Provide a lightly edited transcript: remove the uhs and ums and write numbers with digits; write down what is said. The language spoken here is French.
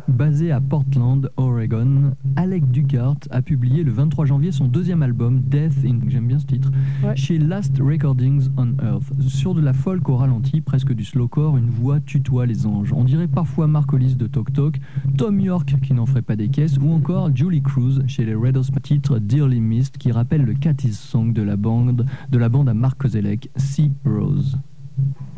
Basé à Portland, Oregon, Alec Ducart a publié le 23 janvier son deuxième album, Death in, j'aime bien ce titre, chez Last Recordings on Earth. Sur de la folk au ralenti, presque du slowcore, une voix tutoie les anges. On dirait parfois Mark Hollis de Talk Talk, Tom York qui n'en ferait pas des caisses, ou encore Julie Cruz chez les Red Hot, titre Dearly Missed qui rappelle le Cathy's Song de la bande à Mark Kozelek, Sea Rose.